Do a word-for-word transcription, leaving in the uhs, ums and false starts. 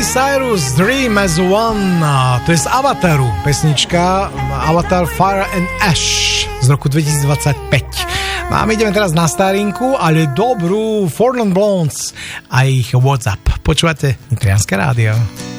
Cyrus, Dream as One, to je z Avataru, pesnička Avatar Fire and Ash z roku dvetisícdvadsaťpäť. No a my ideme teraz na starinku, ale dobrú, Four Non Blondes a ich WhatsApp. Počúvate Nitrianske rádio.